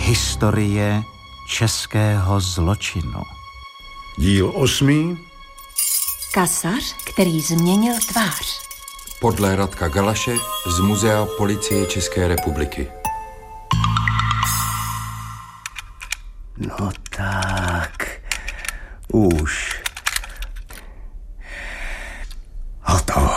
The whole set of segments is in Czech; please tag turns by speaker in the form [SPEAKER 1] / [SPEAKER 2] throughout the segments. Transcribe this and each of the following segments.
[SPEAKER 1] Historie českého zločinu.
[SPEAKER 2] Díl 8.
[SPEAKER 3] Kasař, který změnil tvář.
[SPEAKER 4] Podle Radka Galaše z Muzea Policie České republiky.
[SPEAKER 5] No tak, už. Hotovo.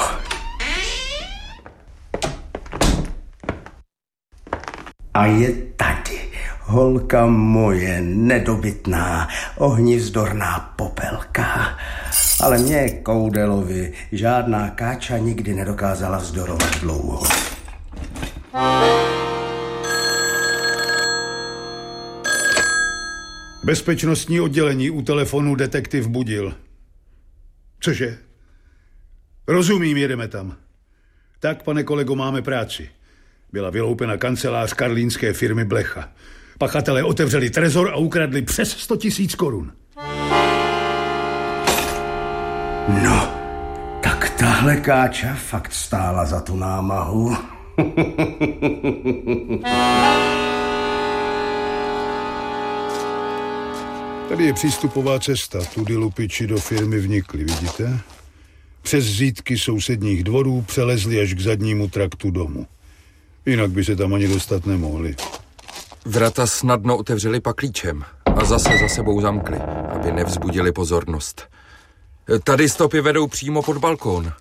[SPEAKER 5] A je tady, holka moje nedobytná, ohnizdorná popelka. Ale mě, Koudelovi, žádná káča nikdy nedokázala vzdorovat dlouho.
[SPEAKER 2] Bezpečnostní oddělení, u telefonu detektiv Budil. Cože? Rozumím, jedeme tam. Tak, pane kolego, máme práci. Byla vyloupena kancelář karlínské firmy Blecha. Pachatelé otevřeli trezor a ukradli přes 100 000 korun.
[SPEAKER 5] No, tak tahle káča fakt stála za tu námahu.
[SPEAKER 2] Tady je přístupová cesta. Tudy lupiči do firmy vnikli, vidíte? Přes zítky sousedních dvorů přelezli až k zadnímu traktu domu. Jinak by se tam ani dostat nemohli.
[SPEAKER 4] Vrata snadno otevřeli paklíčem a zase za sebou zamkli, aby nevzbudili pozornost. Tady stopy vedou přímo pod balkón.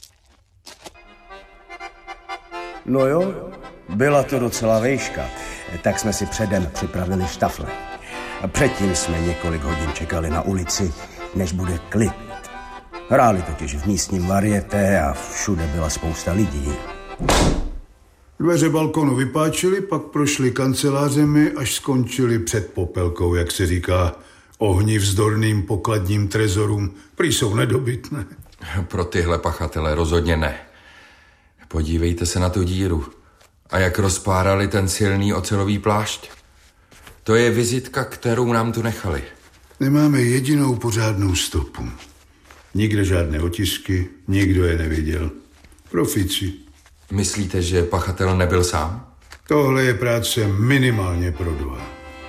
[SPEAKER 5] No jo, byla to docela vejška, tak jsme si předem připravili štafle. A předtím jsme několik hodin čekali na ulici, než bude klid. Hráli totiž v místním varieté a všude byla spousta lidí.
[SPEAKER 2] Dveře balkonu vypáčili, pak prošli kancelářemi, až skončili před popelkou, jak se říká, ohnivzdorným pokladním trezorům. Prý jsou nedobytné.
[SPEAKER 4] Pro tyhle pachatele rozhodně ne. Podívejte se na tu díru. A jak rozpárali ten silný ocelový plášť. To je vizitka, kterou nám tu nechali.
[SPEAKER 2] Nemáme jedinou pořádnou stopu. Nikde žádné otisky, nikdo je neviděl. Profici.
[SPEAKER 4] Myslíte, že pachatel nebyl sám?
[SPEAKER 2] Tohle je práce minimálně pro 2.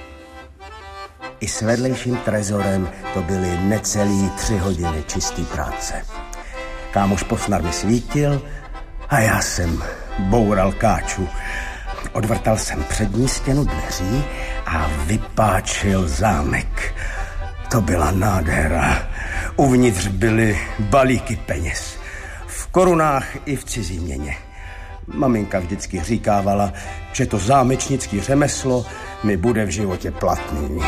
[SPEAKER 5] I s vedlejším trezorem to byly necelý 3 hodiny čistý práce. Kámoš Posnar mi svítil a já jsem boural káču. Odvrtal jsem přední stěnu dveří a vypáčil zámek. To byla nádhera. Uvnitř byly balíky peněz. V korunách i v cizí měně. Maminka vždycky říkávala, že to zámečnické řemeslo mi bude v životě platný.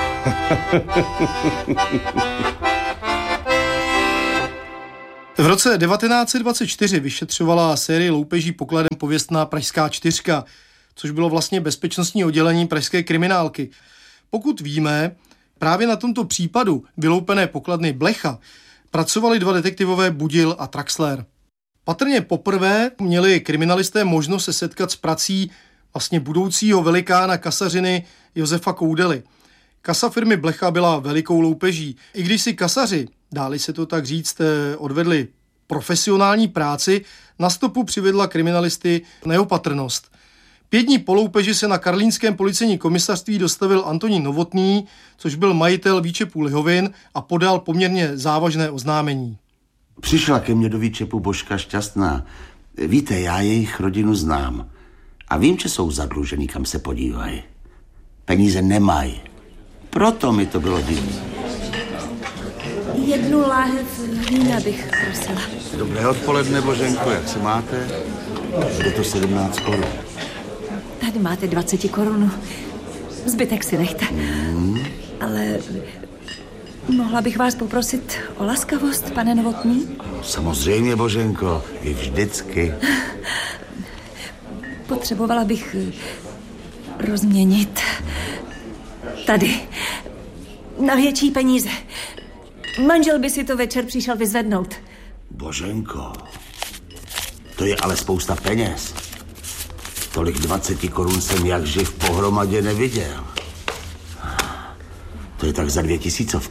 [SPEAKER 6] V roce 1924 vyšetřovala sérii loupeží pokladem pověstná Pražská 4, což bylo vlastně bezpečnostní oddělení pražské kriminálky. Pokud víme, právě na tomto případu vyloupené pokladny Blecha pracovali 2 detektivové Budil a Traxler. Patrně poprvé měli kriminalisté možnost se setkat s prací vlastně budoucího velikána kasařiny Josefa Koudely. Kasa firmy Blecha byla velikou loupeží. I když si kasaři, dáli se to tak říct, odvedli profesionální práci, na stopu přivedla kriminalisty neopatrnost. 5 dní po loupeži se na karlínském policejním komisařství dostavil Antonín Novotný, což byl majitel výčepu lihovin, a podal poměrně závažné oznámení.
[SPEAKER 7] Přišla ke mně do výčepu Božka Šťastná. Víte, já jejich rodinu znám. A vím, že jsou zadlužený, kam se podívají. Peníze nemají. Proto mi to bylo divné.
[SPEAKER 3] 1 láhev vína bych prosila.
[SPEAKER 7] Dobré odpoledne, Boženko, jak se máte? Je to 17 korun.
[SPEAKER 3] Tady máte 20 korun. Zbytek si nechte. Ale mohla bych vás poprosit o laskavost, pane Novotný?
[SPEAKER 7] Samozřejmě, Boženko, vy vždycky.
[SPEAKER 3] Potřebovala bych rozměnit. Tady. Na větší peníze. Manžel by si to večer přišel vyzvednout.
[SPEAKER 7] Boženko, to je ale spousta peněz. Tolik 20 korun jsem jak živ pohromadě neviděl. To je tak za 2000.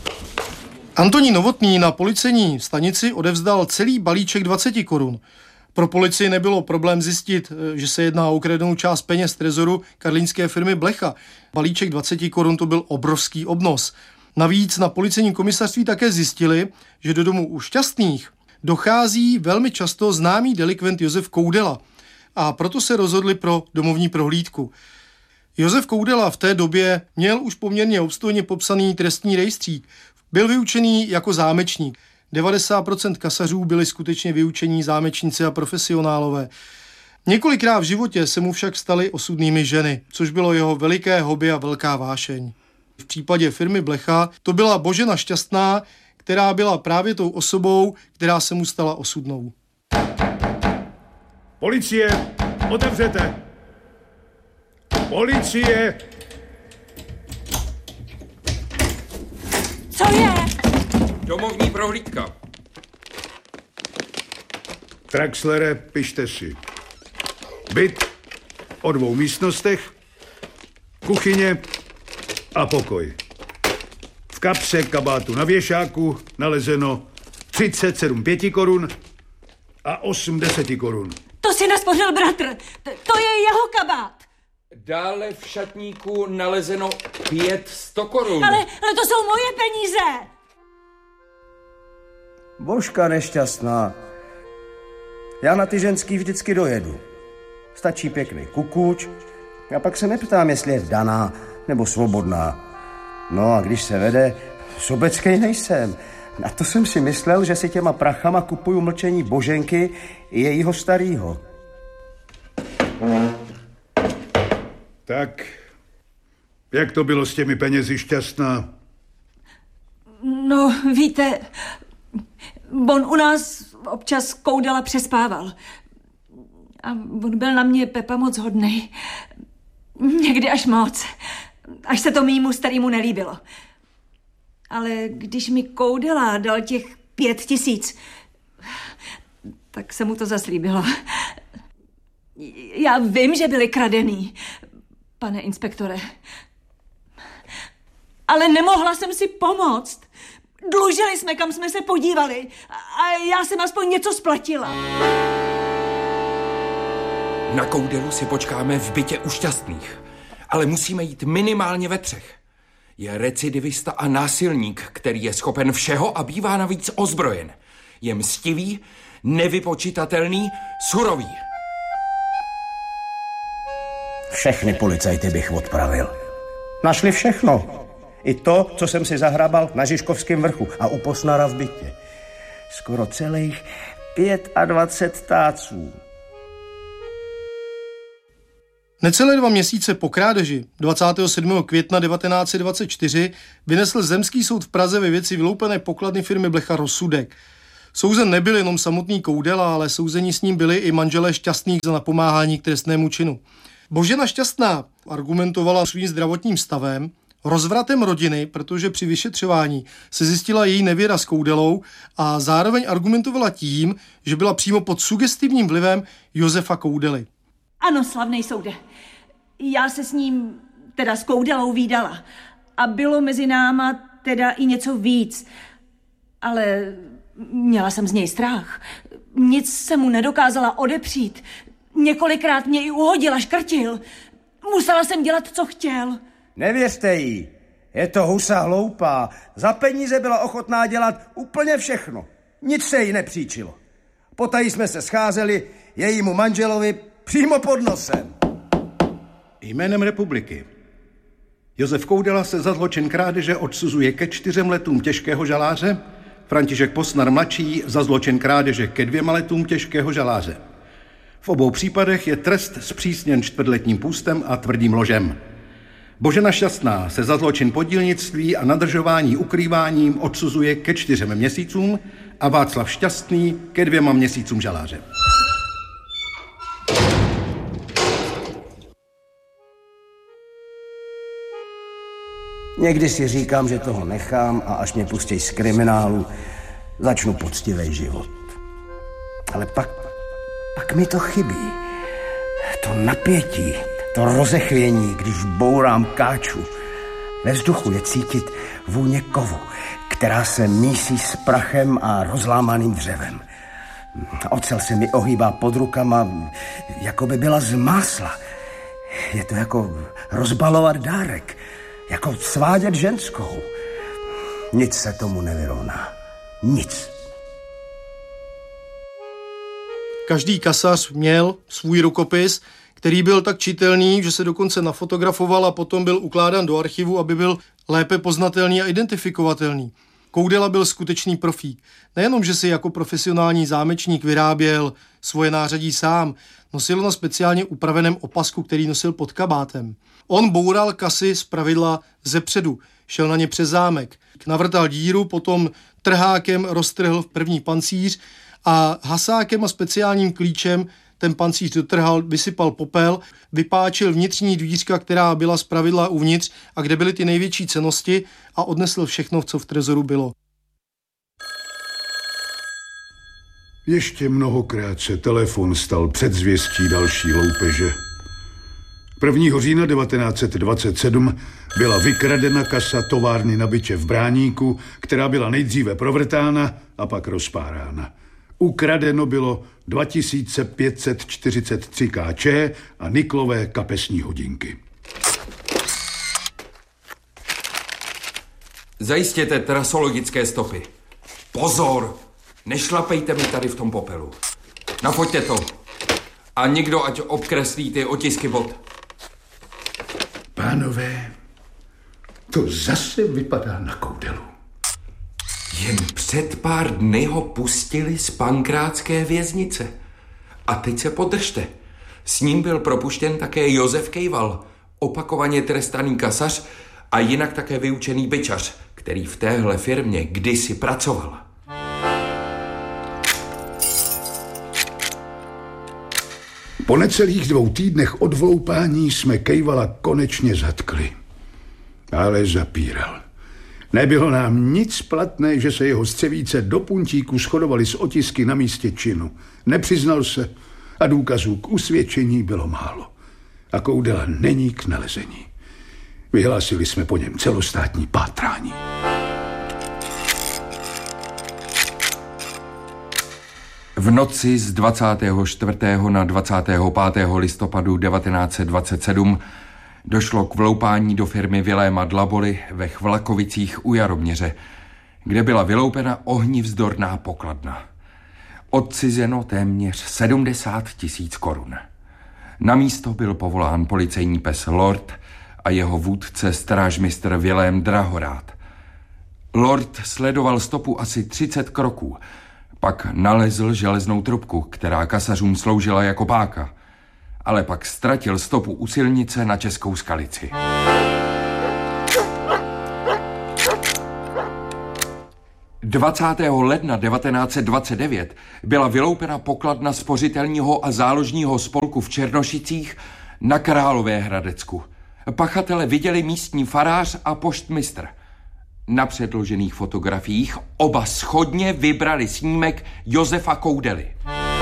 [SPEAKER 6] Antonín Novotný na policejní stanici odevzdal celý balíček 20 korun. Pro policii nebylo problém zjistit, že se jedná o ukradenou část peněz trezoru karlínské firmy Blecha. Balíček 20 korun to byl obrovský obnos. Navíc na policejním komisařství také zjistili, že do domu u Šťastných dochází velmi často známý delikvent Josef Koudela a proto se rozhodli pro domovní prohlídku. Josef Koudela v té době měl už poměrně obstojně popsaný trestní rejstřík. Byl vyučený jako zámečník. 90% kasařů byli skutečně vyučení zámečníci a profesionálové. Několikrát v životě se mu však staly osudnými ženy, což bylo jeho veliké hobby a velká vášeň. V případě firmy Blecha to byla Božena Šťastná, která byla právě tou osobou, která se mu stala osudnou.
[SPEAKER 2] Policie, otevřete! Policie!
[SPEAKER 3] Co je?
[SPEAKER 4] Domovní prohlídka.
[SPEAKER 2] Traxlere, pište si. Byt o 2 místnostech, kuchyně a pokoj. V kapse kabátu na věšáku nalezeno 37 5 korun a 8 10 korun.
[SPEAKER 3] To si naspořil bratr. To je jeho kabát.
[SPEAKER 4] Dále v šatníku nalezeno 5 100 korun.
[SPEAKER 3] Ale to jsou moje peníze.
[SPEAKER 5] Božka nešťastná. Já na ty ženský vždycky dojedu. Stačí pěkný kukuč a pak se neptám, jestli je vdaná nebo svobodná. No a když se vede, sobeckej nejsem. A to jsem si myslel, že si těma prachama kupuju mlčení Boženky i jejího starýho.
[SPEAKER 2] Tak, jak to bylo s těmi penězi, Šťastná?
[SPEAKER 3] No, víte, on u nás občas Koudela přespával. A on byl na mě, Pepa, moc hodnej. Někdy až moc. Až se to mýmu starýmu nelíbilo. Ale když mi Koudela dal těch 5 000, tak se mu to zas líbilo. Já vím, že byli kradený, pane inspektore. Ale nemohla jsem si pomoct. Dlužili jsme, kam jsme se podívali. A já jsem aspoň něco splatila.
[SPEAKER 4] Na Koudelu si počkáme v bytě u Šťastných. Ale musíme jít minimálně ve 3. Je recidivista a násilník, který je schopen všeho a bývá navíc ozbrojen. Je mstivý, nevypočitatelný, surový.
[SPEAKER 5] Všechny policajty bych odpravil. Našli všechno. I to, co jsem si zahrabal na Žižkovském vrchu a u Posnara v bytě. Skoro celých 25 táců.
[SPEAKER 6] Necelé 2 měsíce po krádeži 27. května 1924 vynesl zemský soud v Praze ve věci vyloupené pokladny firmy Blecha rozsudek. Souzen nebyl jenom samotný Koudela, ale souzení s ním byli i manželé Šťastných za napomáhání k trestnému činu. Božena Šťastná argumentovala svým zdravotním stavem, rozvratem rodiny, protože při vyšetřování se zjistila její nevěra s Koudelou a zároveň argumentovala tím, že byla přímo pod sugestivním vlivem Josefa Koudely.
[SPEAKER 3] Ano, slavnej soude. Já se s ním, teda s Koudelou, vídala. A bylo mezi náma teda i něco víc. Ale měla jsem z něj strach. Nic se mu nedokázala odepřít. Několikrát mě i uhodil a škrtil. Musela jsem dělat, co chtěl.
[SPEAKER 5] Nevěřte jí. Je to husa hloupá. Za peníze byla ochotná dělat úplně všechno. Nic se jí nepříčilo. Potají jsme se scházeli jejímu manželovi přímo pod nosem.
[SPEAKER 8] Jménem republiky. Josef Koudela se za zločin krádeže odsuzuje ke 4 letům těžkého žaláře, František Posnar mladší za zločin krádeže ke 2 letům těžkého žaláře. V obou případech je trest zpřísněn 4letým půstem a tvrdým ložem. Božena Šťastná se za zločin podílnictví a nadržování ukrýváním odsuzuje ke 4 měsícům a Václav Šťastný ke 2 měsícům žaláře.
[SPEAKER 5] Někdy si říkám, že toho nechám a až mě pustí z kriminálu, začnu poctivý život. Ale pak mi to chybí. To napětí, to rozechvění, když bourám káču. Ve vzduchu je cítit vůně kovu, která se mísí s prachem a rozlámaným dřevem. Ocel se mi ohýbá pod rukama, jako by byla z másla. Je to jako rozbalovat dárek, jako svádět ženskou. Nic se tomu nevyrovná. Nic.
[SPEAKER 6] Každý kasař měl svůj rukopis, který byl tak čitelný, že se dokonce nafotografoval a potom byl ukládán do archivu, aby byl lépe poznatelný a identifikovatelný. Koudela byl skutečný profík. Nejenom, že si jako profesionální zámečník vyráběl svoje nářadí sám, nosil na speciálně upraveném opasku, který nosil pod kabátem. On boural kasy zpravidla zepředu, šel na ně přes zámek, navrtal díru, potom trhákem roztrhl první pancíř a hasákem a speciálním klíčem ten pancíř dotrhal, vysypal popel, vypáčil vnitřní dvířka, která byla zpravidla uvnitř a kde byly ty největší cennosti a odnesl všechno, co v trezoru bylo.
[SPEAKER 2] Ještě mnohokrát se telefon stal předzvěstí další loupeže. 1. října 1927 byla vykradena kasa továrny na biče v Bráníku, která byla nejdříve provrtána a pak rozpárána. Ukradeno bylo 2543 kč a niklové kapesní hodinky.
[SPEAKER 4] Zajistěte trasologické stopy. Pozor! Nešlapejte mi tady v tom popelu. Nafoťte to. A někdo ať obkreslí ty otisky bot.
[SPEAKER 2] Pánové, to zase vypadá na Koudelu.
[SPEAKER 4] Jen před pár dny ho pustili z pankrátské věznice. A teď se podržte. S ním byl propuštěn také Josef Kejval, opakovaně trestaný kasař a jinak také vyučený bičař, který v téhle firmě kdysi pracoval.
[SPEAKER 2] Po necelých 2 týdnech od vloupání jsme Kejvala konečně zatkli. Ale zapíral. Nebylo nám nic platné, že se jeho střevíce do puntíku shodovaly s otisky na místě činu. Nepřiznal se a důkazů k usvědčení bylo málo. A Koudela není k nalezení. Vyhlásili jsme po něm celostátní pátrání.
[SPEAKER 4] V noci z 24. na 25. listopadu 1927 došlo k vloupání do firmy Viléma Dlaboly ve Chvlakovicích u Jaroměře, kde byla vyloupena ohnivzdorná pokladna. Odcizeno téměř 70 000 korun. Na místo byl povolán policejní pes Lord a jeho vůdce strážmistr Vilém Drahorát. Lord sledoval stopu asi 30 kroků, pak nalezl železnou trubku, která kasařům sloužila jako páka, ale pak ztratil stopu u silnice na Českou Skalici. – 20. ledna 1929 byla vyloupena pokladna spořitelního a záložního spolku v Černošicích na Královéhradecku. Pachatele viděli místní farář a poštmistr. Na předložených fotografiích oba shodně vybrali snímek Josefa Koudely.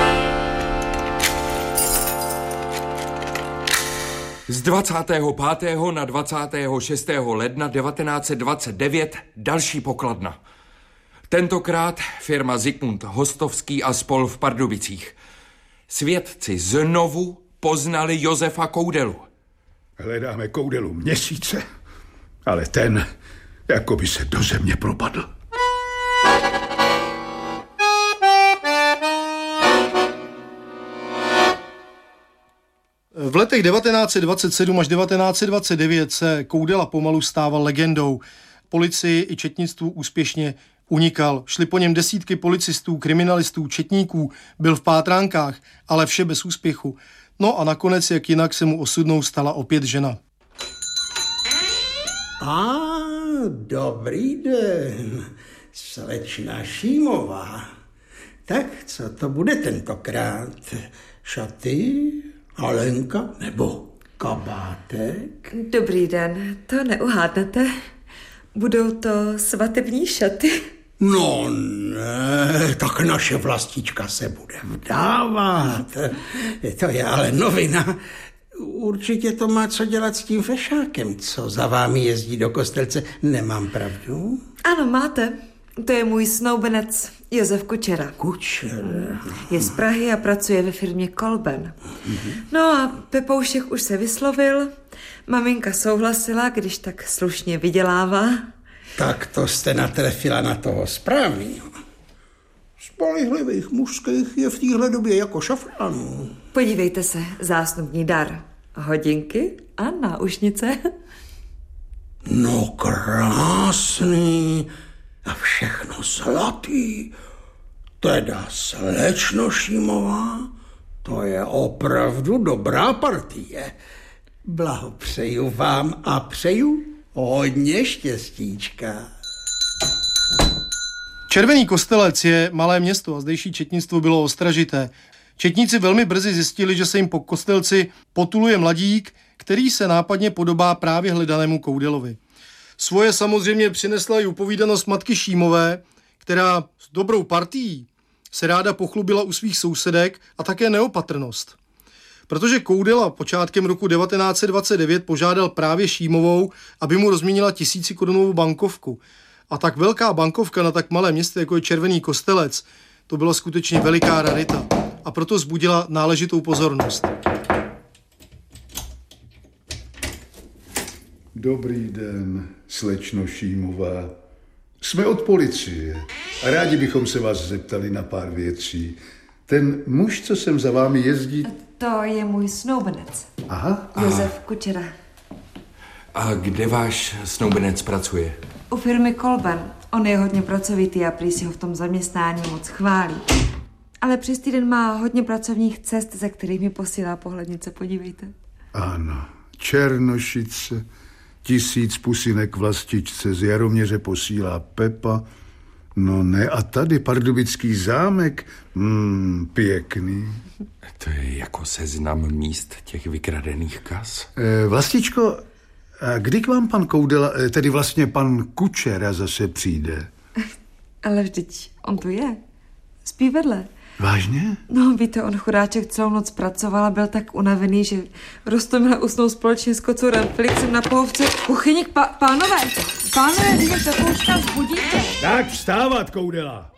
[SPEAKER 4] Z 25. na 26. ledna 1929 další pokladna. Tentokrát firma Zikmund Hostovský a spol v Pardubicích. Svědci znovu poznali Josefa Koudelu.
[SPEAKER 2] Hledáme Koudelu měsíce, ale ten jako by se do země propadl.
[SPEAKER 6] V letech 1927 až 1929 se Koudela pomalu stával legendou. Policii i četnictvu úspěšně unikal. Šli po něm desítky policistů, kriminalistů, četníků, byl v pátránkách, ale vše bez úspěchu. No a nakonec, jak jinak, se mu osudnou stala opět žena.
[SPEAKER 9] Dobrý den, slečna Šímová. Tak co to bude tentokrát? Šaty, halenka nebo kabátek?
[SPEAKER 10] Dobrý den, to neuhádnete. Budou to svatební šaty?
[SPEAKER 9] No ne, tak naše vlastička se bude vdávat. To je ale novina. Určitě to má co dělat s tím fešákem, co za vámi jezdí do Kostelce. Nemám pravdu?
[SPEAKER 10] Ano, máte. To je můj snoubenec Josef Kučera.
[SPEAKER 9] Kučera.
[SPEAKER 10] Je z Prahy a pracuje ve firmě Kolben. No a Pepoušek už se vyslovil, maminka souhlasila, když tak slušně vydělává.
[SPEAKER 9] Tak to jste natrefila na toho správného. Spolehlivých mužských je v téhle době jako šafránů.
[SPEAKER 10] Podívejte se, zásnubní dar. Hodinky a náušnice.
[SPEAKER 9] No krásný a všechno zlatý. Teda slečno Šímová, to je opravdu dobrá partie. Blahopřeju vám a přeju hodně štěstíčka.
[SPEAKER 6] Červený Kostelec je malé město a zdejší četnictvo bylo ostražité. Četníci velmi brzy zjistili, že se jim po Kostelci potuluje mladík, který se nápadně podobá právě hledanému Koudelovi. Svoje samozřejmě přinesla i upovídanost matky Šímové, která s dobrou partií se ráda pochlubila u svých sousedek, a také neopatrnost. Protože Koudela počátkem roku 1929 požádal právě Šímovou, aby mu rozměnila 1000korunovou bankovku. A tak velká bankovka na tak malé městě, jako je Červený Kostelec, to byla skutečně veliká rarita a proto vzbudila náležitou pozornost.
[SPEAKER 2] Dobrý den, slečno Šímová. Jsme od policie a rádi bychom se vás zeptali na pár věcí. Ten muž, co sem za vámi jezdí...
[SPEAKER 10] To je můj snoubenec.
[SPEAKER 2] Aha.
[SPEAKER 10] Josef Kučera.
[SPEAKER 4] A kde váš snoubenec pracuje?
[SPEAKER 10] U firmy Kolben. On je hodně pracovitý a prý si ho v tom zaměstnání moc chválí. Ale přes týden má hodně pracovních cest, ze kterých mi posílá pohlednice, podívejte.
[SPEAKER 2] Ano, Černošice, 1000 pusinek vlastičce, z Jaroměře posílá Pepa. No ne, a tady Pardubický zámek, pěkný.
[SPEAKER 4] To je jako seznam míst těch vykradených kas.
[SPEAKER 2] Vlastičko, a kdy k vám pan Koudela, tedy vlastně pan Kučera zase přijde?
[SPEAKER 10] Ale vždyť on tu je. Spí vedle.
[SPEAKER 2] Vážně?
[SPEAKER 10] No, víte, on chudáček celou noc pracoval a byl tak unavený, že roztomile usnul společně s kocourem Felixem na pohovce v kuchyni. Pánové, vy Pepouška vzbudíte.
[SPEAKER 2] Tak vstávat, Koudela.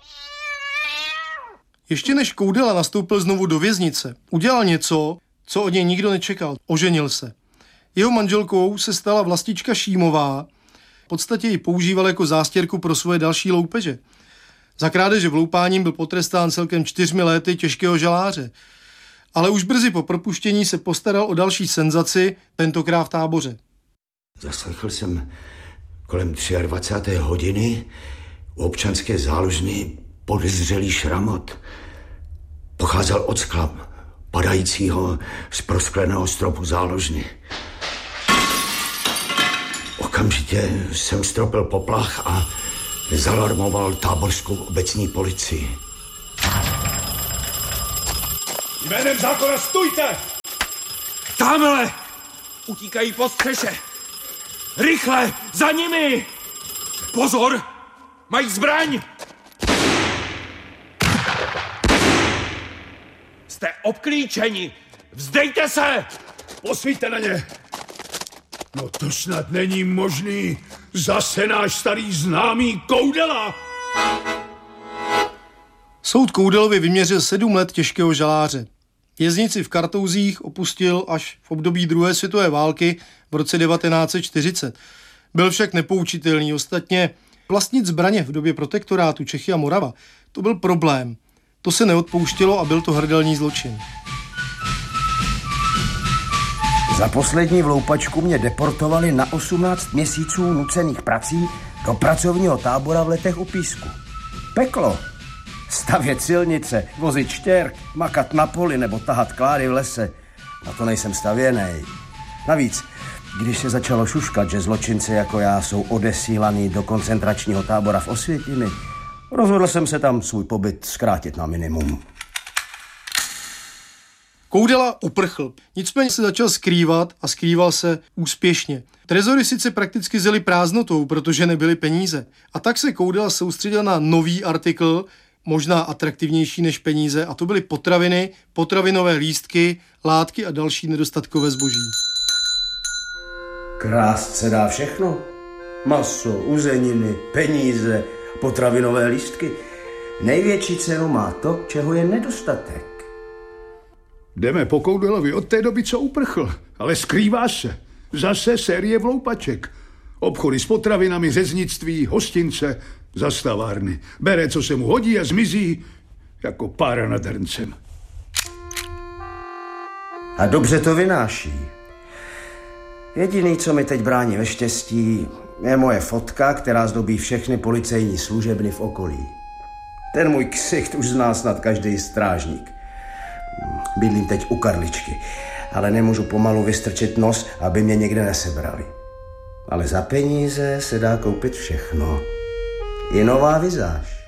[SPEAKER 6] Ještě než Koudela nastoupil znovu do věznice, udělal něco, co od něj nikdo nečekal. Oženil se. Jeho manželkou se stala Vlastička Šímová, v podstatě ji používal jako zástěrku pro svoje další loupeže. Za krádeže vloupáním byl potrestán celkem 4 lety těžkého žaláře. Ale už brzy po propuštění se postaral o další senzaci, tentokrát v Táboře.
[SPEAKER 11] Zaslechl jsem kolem 23. hodiny u občanské záložny podezřelý šramot. Pocházel od skla padajícího z proskleného stropu záložny. Okamžitě jsem stropil poplach a zalarmoval táborskou obecní policii.
[SPEAKER 2] Jménem zákona stůjte!
[SPEAKER 4] Tamhle! Utíkají po střeše! Rychle! Za nimi! Pozor! Mají zbraň! Jste obklíčeni! Vzdejte se!
[SPEAKER 2] Posvíťte na ně! No to snad není možný. Zase náš starý známý Koudela.
[SPEAKER 6] Soud Koudelovi vyměřil 7 let těžkého žaláře. Věznici v Kartouzích opustil až v období druhé světové války v roce 1940. Byl však nepoučitelný. Ostatně vlastnit zbraně v době protektorátu Čechy a Morava, to byl problém. To se neodpouštělo a byl to hrdelní zločin.
[SPEAKER 5] Za poslední vloupačku mě deportovali na 18 měsíců nucených prací do pracovního tábora v Letech u Písku. Peklo. Stavět silnice, vozit štěrk, makat na poli nebo tahat klády v lese. Na to nejsem stavěnej. Navíc, když se začalo šuškat, že zločinci jako já jsou odesílaní do koncentračního tábora v Osvětimi, rozhodl jsem se tam svůj pobyt zkrátit na minimum.
[SPEAKER 6] Koudela uprchl, nicméně se začal skrývat a skrýval se úspěšně. Trezory sice prakticky zjeli prázdnotou, protože nebyly peníze. A tak se Koudela soustředil na nový artikl, možná atraktivnější než peníze, a to byly potraviny, potravinové lístky, látky a další nedostatkové zboží.
[SPEAKER 5] Krást se dá všechno. Maso, uzeniny, peníze Potravinové lístky. Největší cenu má to, čeho je nedostatek.
[SPEAKER 2] Jdeme po Koudelovi od té doby, co uprchl, ale skrývá se. Zase série vloupaček. Obchody s potravinami, řeznictví, hostince, zastavárny. Bere, co se mu hodí a zmizí jako pára nad hrncem.
[SPEAKER 5] A dobře to vynáší. Jediný, co mi teď brání ve štěstí, je moje fotka, která zdobí všechny policejní služebny v okolí. Ten můj ksicht už zná snad každý strážník. Bydlím teď u Karličky, ale nemůžu pomalu vystrčit nos, aby mě někde nesebrali. Ale za peníze se dá koupit všechno. I nová vizáž.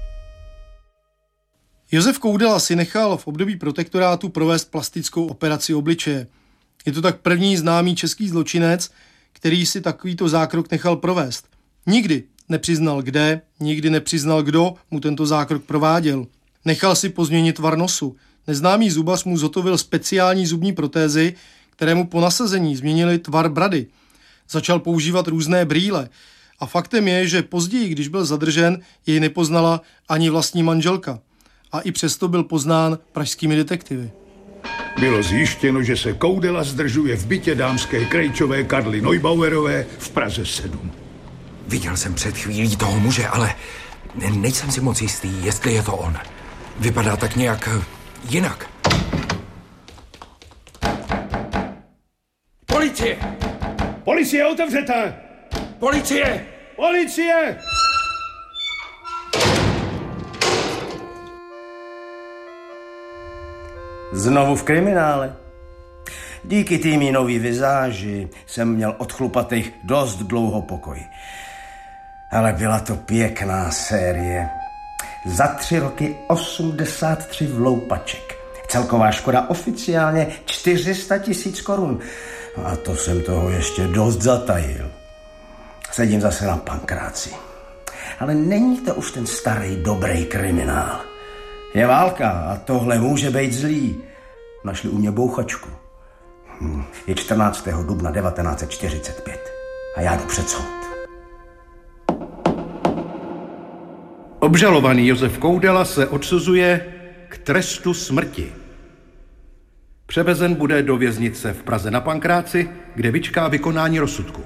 [SPEAKER 6] Josef Koudela si nechal v období protektorátu provést plastickou operaci obličeje. Je to tak první známý český zločinec, který si takovýto zákrok nechal provést. Nikdy nepřiznal kde, nikdy nepřiznal kdo mu tento zákrok prováděl. Nechal si pozměnit tvar nosu. Neznámý zubař mu zhotovil speciální zubní protézy, které mu po nasazení změnily tvar brady. Začal používat různé brýle. A faktem je, že později, když byl zadržen, jej nepoznala ani vlastní manželka. A i přesto byl poznán pražskými detektivy.
[SPEAKER 2] Bylo zjištěno, že se Koudela zdržuje v bytě dámské Krejčové Karly Neubauerové v Praze 7.
[SPEAKER 4] Viděl jsem před chvílí toho muže, ale nejsem si moc jistý, jestli je to on. Vypadá tak nějak jinak. Policie!
[SPEAKER 2] Policie, otevřete!
[SPEAKER 4] Policie!
[SPEAKER 2] Policie!
[SPEAKER 5] Znovu v kriminále. Díky té mý nový vizáži jsem měl od chlupatých dost dlouho pokoj. Ale byla to pěkná série. Za 3 roky 83 vloupaček. Celková škoda oficiálně 400 000 korun. A to jsem toho ještě dost zatajil. Sedím zase na pankráci. Ale není to už ten starý dobrý kriminál. Je válka a tohle může být zlý. Našli u mě bouchačku. Je 14. dubna 1945 a já jdu před soud.
[SPEAKER 8] Obžalovaný Josef Koudela se odsuzuje k trestu smrti. Převezen bude do věznice v Praze na Pankráci, kde vyčká vykonání rozsudku.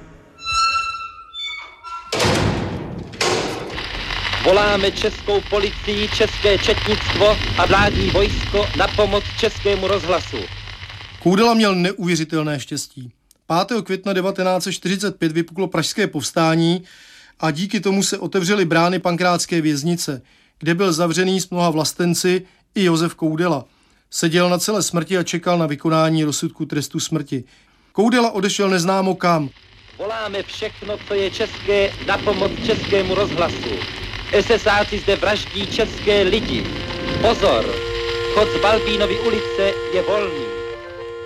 [SPEAKER 12] Voláme českou policii, české četnictvo a vládní vojsko na pomoc Českému rozhlasu.
[SPEAKER 6] Koudela měl neuvěřitelné štěstí. 5. května 1945 vypuklo pražské povstání a díky tomu se otevřely brány pankrátské věznice, kde byl zavřený s mnoha vlastenci i Josef Koudela. Seděl na celé smrti a čekal na vykonání rozsudku trestu smrti. Koudela odešel neznámo kam.
[SPEAKER 12] Voláme všechno, co je české, na pomoc Českému rozhlasu. SSáci zde vraždí české lidi. Pozor, chod z Balbínovy ulice je volný.